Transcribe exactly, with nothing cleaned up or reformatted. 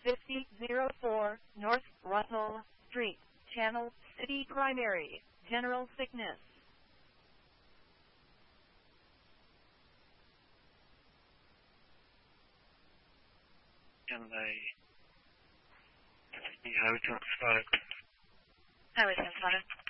fifty oh four North Russell Street, Channel City Primary, General Sickness. And they, the Highway Transfer. Highway Transfer.